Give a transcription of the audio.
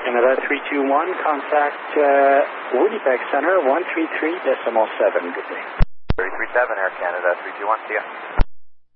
Canada 321, contact Winnipeg Center 133.7. Good day. 337 Air Canada 321, see ya.